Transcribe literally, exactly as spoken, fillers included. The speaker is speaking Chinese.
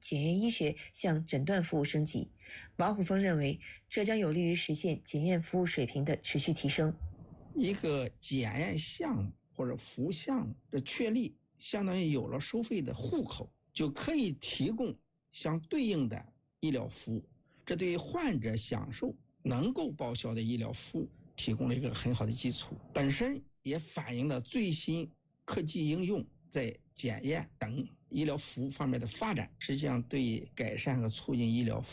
检验医学向诊断服务升级。王虎峰认为，这将有利于实现检验服务水平的持续提升。 一个检验项目或者服务项目的确立，相当于有了收费的户口，就可以提供相对应的医疗服务，这对于患者享受能够报销的医疗服务提供了一个很好的基础，本身也反映了最新科技应用在检验等医疗服务方面的发展，实际上对改善和促进医疗服务